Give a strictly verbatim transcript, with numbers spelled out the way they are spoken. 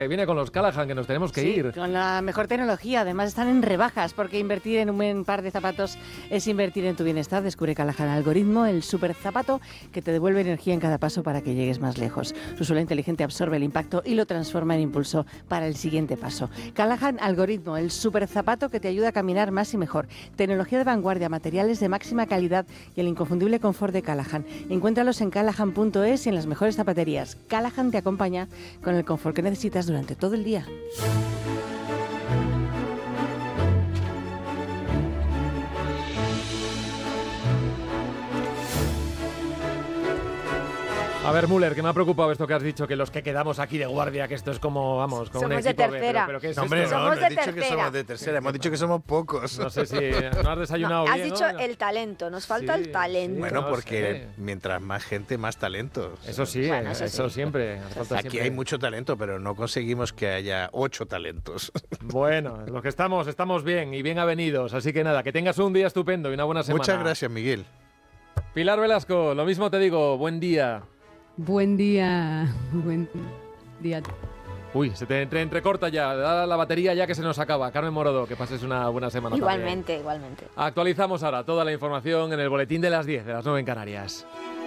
Viene con los Callahan, que nos tenemos que sí, ir. Con la mejor tecnología. Además están en rebajas, porque invertir en un buen par de zapatos es invertir en tu bienestar. Descubre Callahan Algoritmo, el super zapato que te devuelve energía en cada paso para que llegues más lejos. Su suela inteligente absorbe el impacto y lo transforma en impulso para el siguiente paso. Callahan Algoritmo, el super zapato que te ayuda a caminar más y mejor. Tecnología de vanguardia, materiales de máxima calidad y el inconfundible confort de Callahan. Encuéntralos en callahan punto es y en las mejores zapaterías. Callahan te acompaña con el confort que necesitas durante todo el día. A ver, Müller, que me ha preocupado esto que has dicho, que los que quedamos aquí de guardia, que esto es como, vamos, como un Somos de equipo B, tercera. pero, pero ¿qué es No, hombre, esto? no, Somos no de he dicho que tercera. somos de tercera, hemos dicho que somos pocos. No sé si no has desayunado No, has bien, dicho ¿no? el talento, nos falta Sí, el talento. sí. Bueno, No porque sé. mientras más gente, más talentos. Eso sí, Bueno, eso, eso sí. siempre. falta Aquí siempre. hay mucho talento, pero no conseguimos que haya ocho talentos. Bueno, los que estamos, estamos bien y bien avenidos. Así que nada, que tengas un día estupendo y una buena semana. Muchas gracias, Miguel. Pilar Velasco, lo mismo te digo, buen día. Buen día, buen día. Uy, se te entre, entrecorta ya, da la batería ya que se nos acaba. Carmen Morodo, que pases una buena semana Igualmente, también. igualmente. Actualizamos ahora toda la información en el boletín de las diez, de las nueve en Canarias.